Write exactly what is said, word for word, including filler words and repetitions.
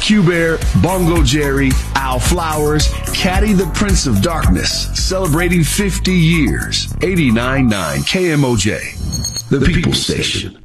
Q-Bear, Bongo Jerry, Al Flowers, Caddy the Prince of Darkness, celebrating fifty years. eighty-nine point nine K M O J, the People Station.